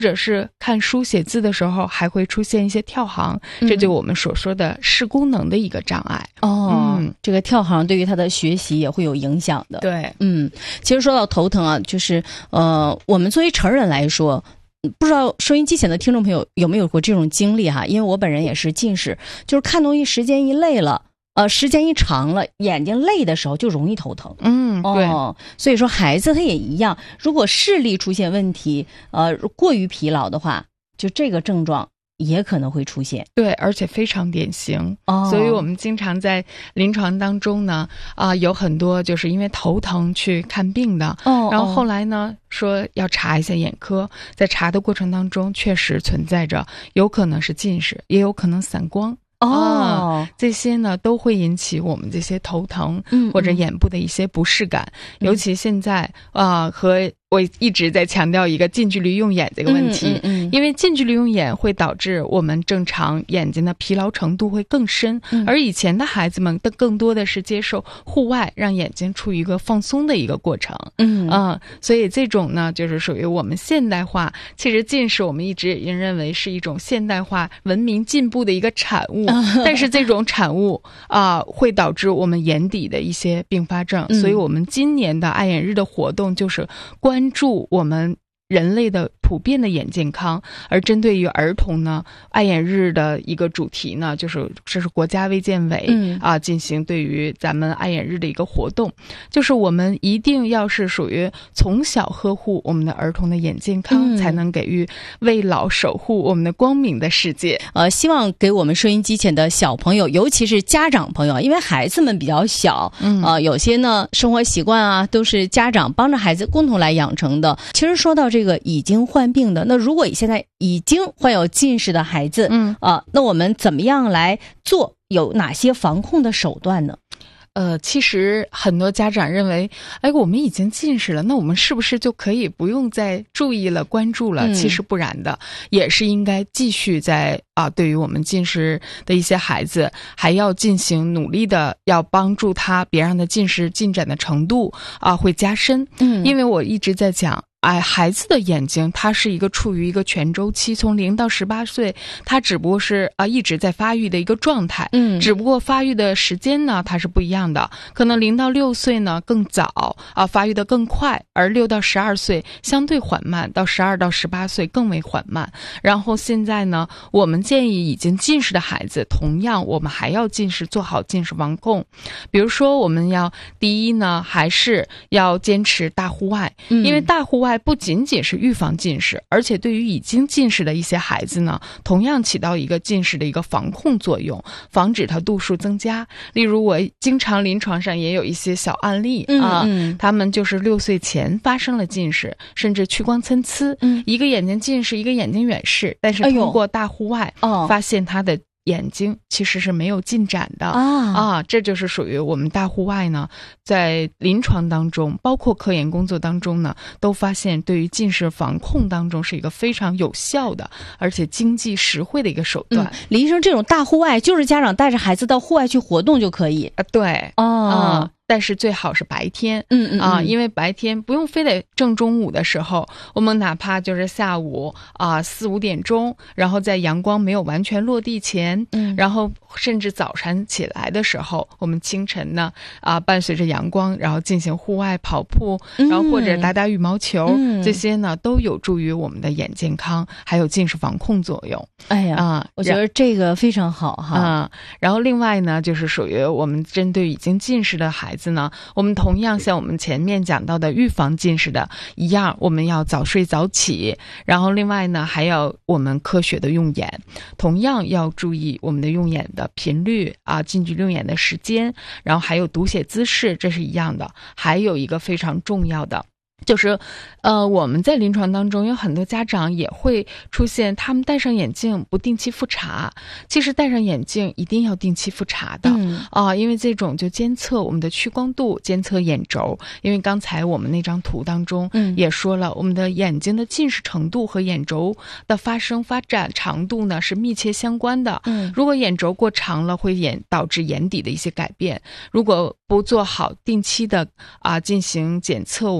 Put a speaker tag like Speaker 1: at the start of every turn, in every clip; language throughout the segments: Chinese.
Speaker 1: 或者是看书写字的时候还会出现一些跳行，这就我们所说的视功能的一个障碍。
Speaker 2: 这个跳行对于他的学习也会有影响的。
Speaker 1: 对，
Speaker 2: 其实说到头疼啊，就是我们作为成人来说，不知道收音机前的听众朋友有没有过这种经历哈？因为我本人也是近视，就是看东西时间一累了，时间一长了，眼睛累的时候就容易头疼。
Speaker 1: 对，
Speaker 2: 所以说孩子他也一样，如果视力出现问题，过于疲劳的话，就这个症状也可能会出现。
Speaker 1: 对，而且非常典型。所以我们经常在临床当中呢，有很多就是因为头疼去看病的，然后后来呢说要查一下眼科，在查的过程当中确实存在着有可能是近视，也有可能散光。这些呢都会引起我们这些头疼或者眼部的一些不适感，尤其现在和我一直在强调一个近距离用眼这个问题，因为近距离用眼会导致我们正常眼睛的疲劳程度会更深，而以前的孩子们更多的是接受户外，让眼睛处于一个放松的一个过程。所以这种呢就是属于我们现代化，其实近视我们一直也认为是一种现代化文明进步的一个产物，但是这种产物会导致我们眼底的一些并发症。所以我们今年的爱眼日的活动就是关注我们人类的普遍的眼健康，而针对于儿童呢，爱眼日的一个主题呢，就是这是国家卫健委进行对于咱们爱眼日的一个活动，就是我们一定要是属于从小呵护我们的儿童的眼健康，才能给予为老守护我们的光明的世界。
Speaker 2: 希望给我们收音机前的小朋友，尤其是家长朋友，因为孩子们比较小，有些呢生活习惯啊都是家长帮着孩子共同来养成的。其实说到这个已经患病的，那如果现在已经患有近视的孩子，那我们怎么样来做？有哪些防控的手段呢？
Speaker 1: 其实很多家长认为，我们已经近视了，那我们是不是就可以不用再注意了、关注了？其实不然的，也是应该继续在对于我们近视的一些孩子，还要进行努力的，要帮助他，别让他近视进展的程度会加深。因为我一直在讲。孩子的眼睛它是一个处于一个全周期，从0到18岁，它只不过是一直在发育的一个状态，只不过发育的时间呢它是不一样的，可能0到6岁呢更早发育的更快，而6到12岁相对缓慢，到12到18岁更为缓慢。然后现在呢，我们建议已经近视的孩子，同样我们还要做好近视防控。比如说我们要第一呢，还是要坚持大户外，因为大户外不仅仅是预防近视，而且对于已经近视的一些孩子呢，同样起到一个近视的一个防控作用，防止它度数增加。例如我经常临床上也有一些小案例他们就是6岁前发生了近视，甚至屈光参差，一个眼睛近视，一个眼睛远视，但是通过大户外发现他的眼睛其实是没有进展的这就是属于我们大户外呢，在临床当中，包括科研工作当中呢，都发现对于近视防控当中是一个非常有效的，而且经济实惠的一个手段。
Speaker 2: 李医生，这种大户外就是家长带着孩子到户外去活动就可以
Speaker 1: 对但是最好是白天，因为白天不用非得正中午的时候，我们哪怕就是下午4、5点钟，然后在阳光没有完全落地前，然后甚至早晨起来的时候，我们清晨呢伴随着阳光，然后进行户外跑步，然后或者打打羽毛球，这些呢都有助于我们的眼健康，还有近视防控作用。
Speaker 2: 我觉得这个非常好哈。
Speaker 1: 然后另外呢，就是属于我们针对已经近视的孩子呢，我们同样像我们前面讲到的预防近视的一样，我们要早睡早起，然后另外呢还要我们科学的用眼，同样要注意我们的用眼的频率近距离用眼的时间，然后还有读写姿势，这是一样的。还有一个非常重要的就是我们在临床当中有很多家长也会出现他们戴上眼镜不定期复查，其实戴上眼镜一定要定期复查的因为这种就监测我们的屈光度，监测眼轴。因为刚才我们那张图当中也说了，我们的眼睛的近视程度和眼轴的发展长度呢是密切相关的。如果眼轴过长了，会导致眼底的一些改变。如果不做好定期的进行检测我们的屈光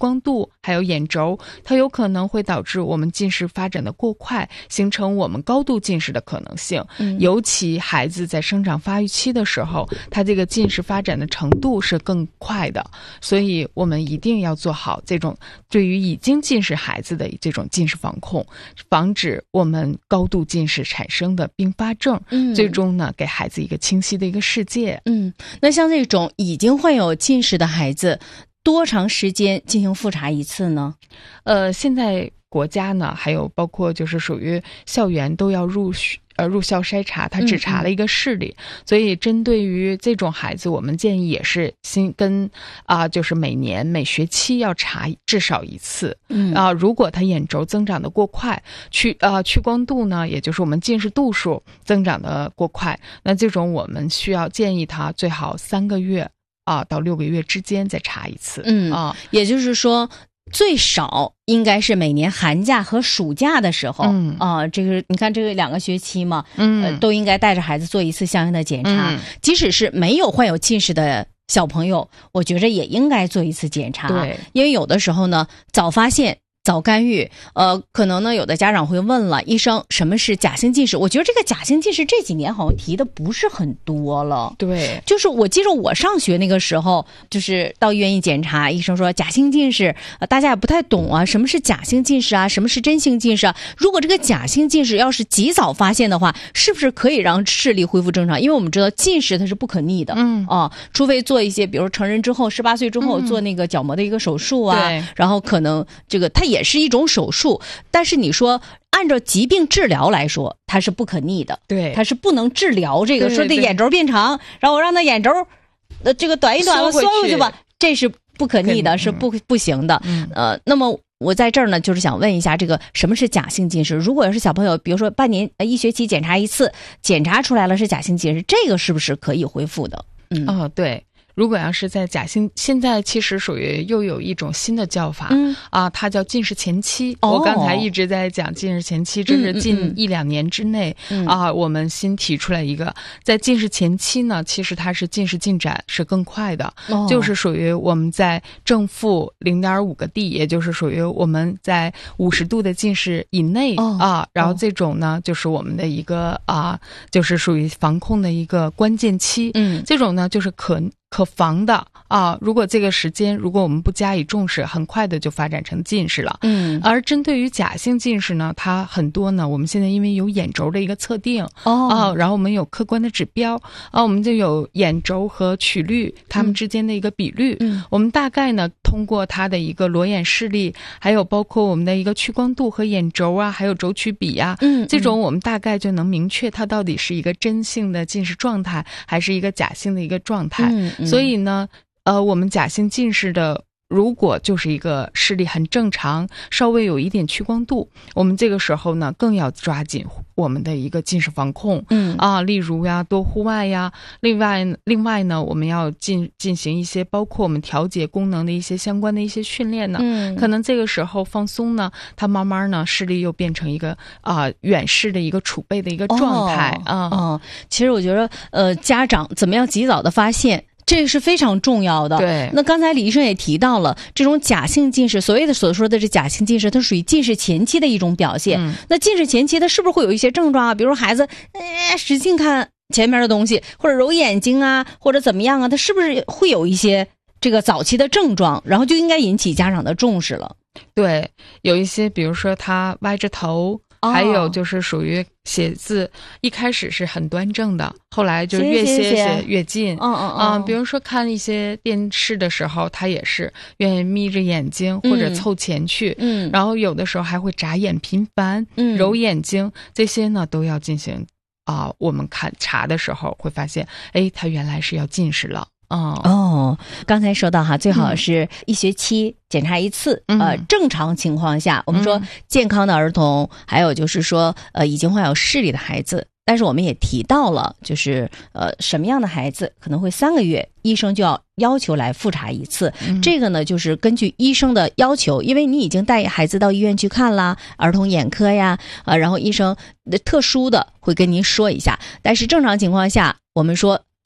Speaker 1: 光度还有眼轴，它有可能会导致我们近视发展的过快，形成我们高度近视的可能性。尤其孩子在生长发育期的时候，他这个近视发展的程度是更快的，所以我们一定要做好这种对于已经近视孩子的这种近视防控，防止我们高度近视产生的并发症，最终呢给孩子一个清晰的一个世界。
Speaker 2: 那像这种已经患有近视的孩子，多长时间进行复查一次呢？
Speaker 1: 现在国家呢，还有包括就是属于校园都要入校筛查，它只查了一个视力，所以针对于这种孩子，我们建议也是就是每学期要查至少一次。如果他眼轴增长的过快，去光度呢，也就是我们近视度数增长的过快，那这种我们需要建议他最好3个月到6个月之间再查一次。
Speaker 2: 也就是说，最少应该是每年寒假和暑假的时候，这个你看这个2个学期嘛，都应该带着孩子做一次相应的检查。即使是没有患有近视的小朋友，我觉着也应该做一次检查。
Speaker 1: 对，
Speaker 2: 因为有的时候呢，早发现早干预，可能呢有的家长会问了，医生什么是假性近视？我觉得这个假性近视这几年好像提的不是很多了。
Speaker 1: 对，
Speaker 2: 就是我记得我上学那个时候，就是到医院一检查，医生说假性近视，大家也不太懂啊，什么是假性近视啊，什么是真性近视啊？如果这个假性近视要是及早发现的话，是不是可以让视力恢复正常？因为我们知道近视它是不可逆的，除非做一些，比如成人之后18岁之后做那个角膜的一个手术啊，然后可能这个它也是一种手术，但是你说按照疾病治疗来说，它是不可逆的，
Speaker 1: 对，
Speaker 2: 它是不能治疗这个说这眼轴变长，然后我让它眼轴这个短一短了缩回去吧，这是不可逆的，是不行的。那么我在这儿呢，就是想问一下，这个什么是假性近视？如果要是小朋友，比如说半年1学期检查一次，检查出来了是假性近视，这个是不是可以恢复的？
Speaker 1: 对。如果要是在假性，现在其实属于又有一种新的叫法，它叫近视前期。我刚才一直在讲近视前期，这是近1-2年之内我们新提出来一个，在近视前期呢，其实它是近视进展是更快的，就是属于我们在正负0.5个 D， 也就是属于我们在50度的近视以内然后这种呢，就是我们的一个就是属于防控的一个关键期。这种呢就是可防的如果这个时间如果我们不加以重视，很快的就发展成近视了。而针对于假性近视呢，它很多呢，我们现在因为有眼轴的一个测定然后我们有客观的指标我们就有眼轴和曲率它们之间的一个比率。我们大概呢通过它的一个裸眼视力，还有包括我们的一个屈光度和眼轴还有轴曲比这种我们大概就能明确它到底是一个真性的近视状态，还是一个假性的一个状态。所以呢我们假性近视的如果就是一个视力很正常，稍微有一点屈光度，我们这个时候呢更要抓紧我们的一个近视防控例如多户外另外呢我们要进行一些包括我们调节功能的一些相关的一些训练呢可能这个时候放松呢，它慢慢呢视力又变成一个远视的一个储备的一个状态
Speaker 2: 其实我觉得家长怎么样及早的发现，这个是非常重要的。
Speaker 1: 对，
Speaker 2: 那刚才李医生也提到了，这种假性近视，所说的这假性近视，它属于近视前期的一种表现。那近视前期它是不是会有一些症状比如说孩子使劲看前面的东西，或者揉眼睛或者怎么样它是不是会有一些这个早期的症状，然后就应该引起家长的重视了？
Speaker 1: 对，有一些比如说他歪着头还有就是属于写字一开始是很端正的，后来就越写越近。比如说看一些电视的时候，他也是愿意眯着眼睛或者凑前去然后有的时候还会眨眼频繁揉眼睛，这些呢都要进行我们查的时候会发现他原来是要近视了。
Speaker 2: 刚才说到最好是1学期检查一次。正常情况下，我们说健康的儿童，还有就是说已经患有视力的孩子，但是我们也提到了，就是什么样的孩子可能会3个月医生就要求来复查一次。这个呢就是根据医生的要求，因为你已经带孩子到医院去看啦，儿童眼科然后医生特殊的会跟您说一下。但是正常情况下，我们说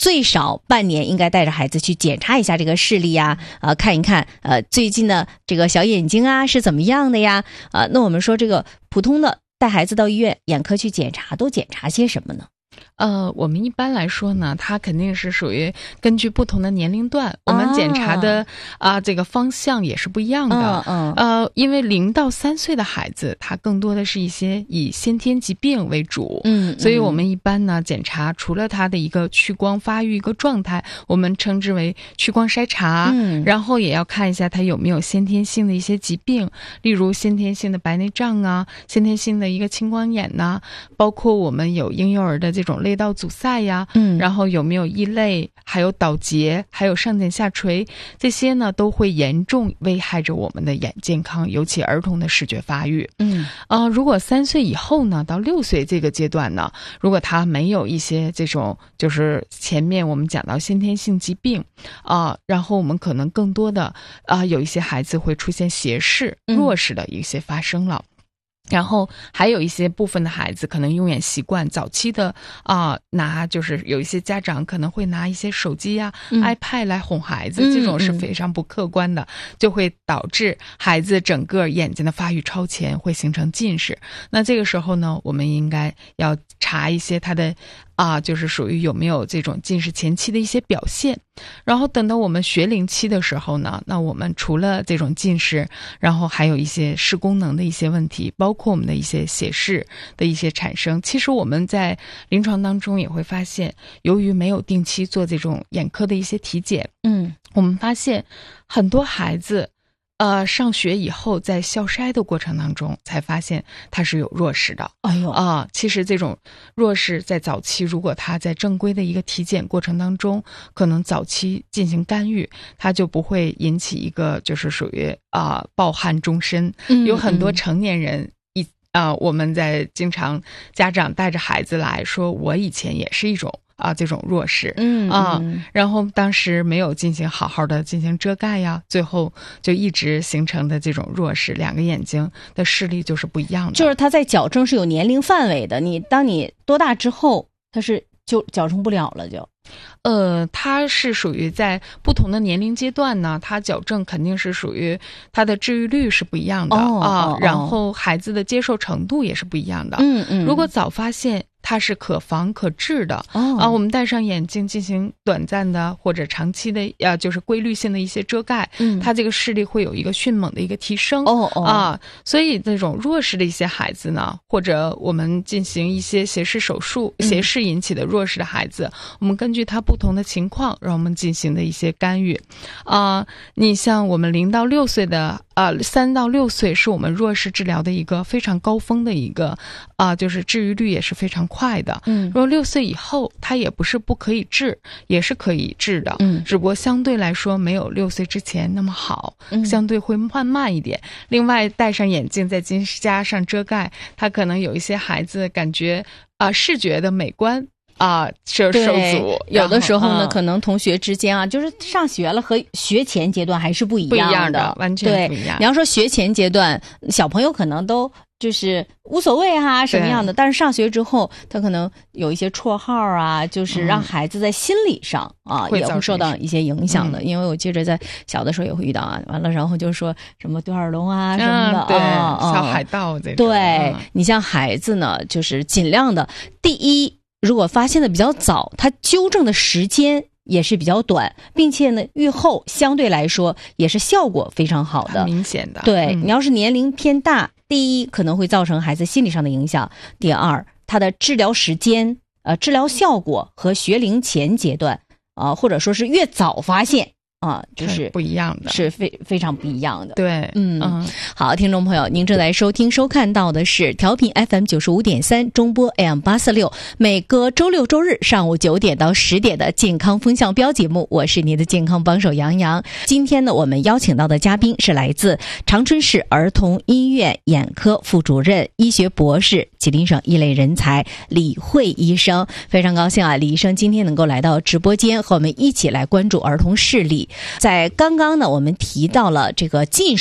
Speaker 2: 最少半年应该带着孩子去检查一下这个视力呀，看一看最近的这个小眼睛啊是怎么样的呀？那我们说这个普通的带孩子到医院眼科去检查，都检查些什么呢？
Speaker 1: 我们一般来说呢，它肯定是属于根据不同的年龄段，我们检查的这个方向也是不一样的。因为0到3岁的孩子，他更多的是一些以先天疾病为主，所以我们一般呢检查除了他的一个屈光发育一个状态，我们称之为屈光筛查，然后也要看一下他有没有先天性的一些疾病，例如先天性的白内障啊，先天性的一个青光眼呐，包括我们有婴幼儿的这种类道阻塞呀，然后有没有异类，还有倒睫，还有上睑下垂，这些呢都会严重危害着我们的眼健康，尤其儿童的视觉发育。如果3岁以后呢，到6岁这个阶段呢，如果他没有一些这种就是前面我们讲到先天性疾病然后我们可能更多的有一些孩子会出现斜视、弱视的一些发生了。然后还有一些部分的孩子可能用眼习惯早期的就是有一些家长可能会拿一些手机iPad 来哄孩子，这种是非常不客观的，就会导致孩子整个眼睛的发育超前，会形成近视。那这个时候呢，我们应该要查一些他的就是属于有没有这种近视前期的一些表现。然后等到我们学龄期的时候呢，那我们除了这种近视，然后还有一些视功能的一些问题，包括我们的一些斜视的一些产生。其实我们在临床当中也会发现，由于没有定期做这种眼科的一些体检，我们发现很多孩子上学以后，在校筛的过程当中才发现他是有弱视的。其实这种弱视在早期，如果他在正规的一个体检过程当中，可能早期进行干预，他就不会引起一个就是属于抱憾终身。有很多成年人我们在经常家长带着孩子来说，我以前也是一种这种弱视，然后当时没有进行好好的进行遮盖呀，最后就一直形成的这种弱视，两个眼睛的视力就是不一样的。
Speaker 2: 就是它在矫正是有年龄范围的，当你多大之后，它是就矫正不了了就。
Speaker 1: 它是属于在不同的年龄阶段呢，它矫正肯定是属于它的治愈率是不一样的然后孩子的接受程度也是不一样的。如果早发现，它是可防可治的我们戴上眼镜进行短暂的或者长期的就是规律性的一些遮盖，它这个视力会有一个迅猛的一个提升所以这种弱视的一些孩子呢，或者我们进行一些斜视手术，斜视引起的弱视的孩子，我们根据他不同的情况，让我们进行的一些干预你像我们0到6岁的3到6岁是我们弱视治疗的一个非常高峰的一个就是治愈率也是非常快的。如果6岁以后，它也不是不可以治，也是可以治的。只不过相对来说没有6岁之前那么好，相对会慢一点。另外戴上眼镜再加上遮盖，它可能有一些孩子感觉视觉的美观受阻。
Speaker 2: 有的时候呢可能同学之间就是上学了和学前阶段还是不一样的，
Speaker 1: 完全不一样。
Speaker 2: 你要说学前阶段小朋友可能都就是无所谓什么样的，但是上学之后他可能有一些绰号就是让孩子在心理上也会受到一些影响的。因为我记着在小的时候也会遇到完了然后就说什么对耳聋什么的
Speaker 1: 对小海盗这种。
Speaker 2: 对你像孩子呢，就是尽量的第一，如果发现的比较早，它纠正的时间也是比较短，并且呢愈后相对来说也是效果非常好的，
Speaker 1: 很明显的。
Speaker 2: 对你要是年龄偏大，第一可能会造成孩子心理上的影响，第二它的治疗时间治疗效果和学龄前阶段或者说是越早发现就是
Speaker 1: 不一样的，
Speaker 2: 是非常不一样的。
Speaker 1: 对，
Speaker 2: 好，听众朋友，您正在收听收看到的是调频 FM 95.3中波 AM 846，每个周六周日上午9点到10点的健康风向标节目，我是您的健康帮手杨洋。今天呢，我们邀请到的嘉宾是来自长春市儿童医院眼科副主任、医学博士、吉林省一类人才李慧医生。非常高兴李医生今天能够来到直播间，和我们一起来关注儿童视力。在刚刚呢，我们提到了这个近视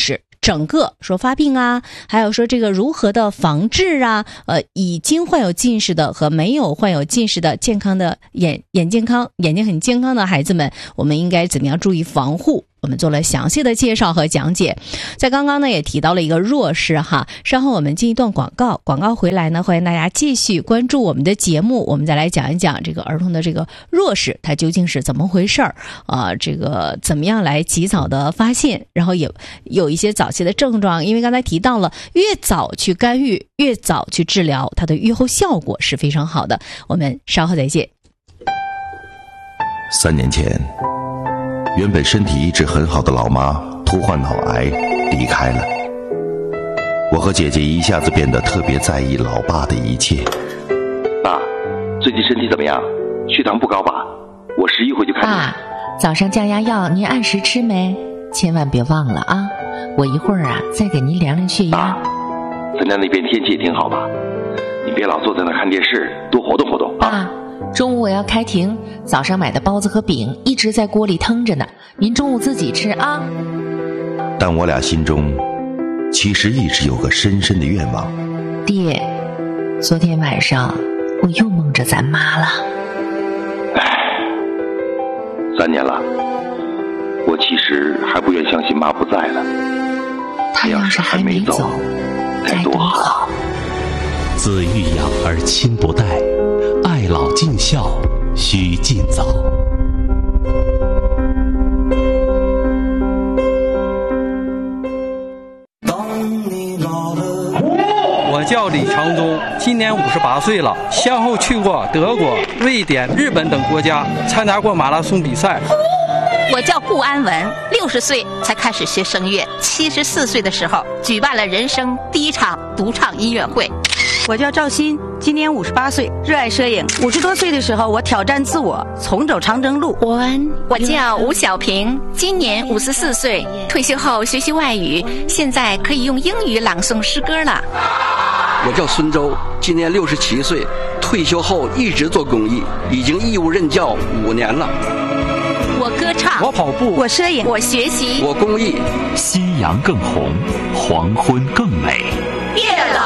Speaker 2: 整个说发病啊，还有说这个如何的防治啊，已经患有近视的和没有患有近视的健康的眼睛很健康的孩子们，我们应该怎么样注意防护？我们做了详细的介绍和讲解。在刚刚呢也提到了一个弱视哈，稍后我们进一段广告回来呢，欢迎大家继续关注我们的节目，我们再来讲一讲这个儿童的这个弱视它究竟是怎么回事儿这个怎么样来及早的发现，然后也有一些早期的症状，因为刚才提到了越早去干预越早去治疗，它的预后效果是非常好的。我们稍后再见。
Speaker 3: 3年前，原本身体一直很好的老妈突患脑癌离开了，我和姐姐一下子变得特别在意老爸的一切。
Speaker 4: 爸，最近身体怎么样？血糖不高吧？我11回就看你。
Speaker 5: 爸，早上降压药您按时吃没？千万别忘了啊！我一会儿再给您量量血压。
Speaker 4: 爸，咱家那边天气也挺好吧？你别老坐在那看电视，多活动活动啊！
Speaker 5: 爸，中午我要开庭，早上买的包子和饼一直在锅里腾着呢，您中午自己吃啊。
Speaker 3: 但我俩心中其实一直有个深深的愿望。
Speaker 5: 爹，昨天晚上我又梦着咱妈了。
Speaker 4: 3年了，我其实还不愿相信妈不在了。
Speaker 5: 她要是还没走，该多好。
Speaker 6: 子欲养而亲不待，爱老尽孝须尽早。
Speaker 7: 我叫李长忠，今年58岁了，先后去过德国、瑞典、日本等国家，参加过马拉松比赛。
Speaker 8: 我叫顾安文，60岁才开始学声乐，74岁的时候举办了人生第1场独唱音乐会。
Speaker 9: 我叫赵鑫，今年58岁，热爱摄影。50多岁的时候，我挑战自我，重走长征路。
Speaker 8: 我叫吴小平，今年54岁，退休后学习外语，现在可以用英语朗诵诗歌了。
Speaker 10: 我叫孙周，今年67岁，退休后一直做公益，已经义务任教5年了。
Speaker 8: 我歌唱，
Speaker 7: 我跑步，
Speaker 9: 我摄影，
Speaker 8: 我学习，
Speaker 10: 我公益。
Speaker 6: 夕阳更红，黄昏更美。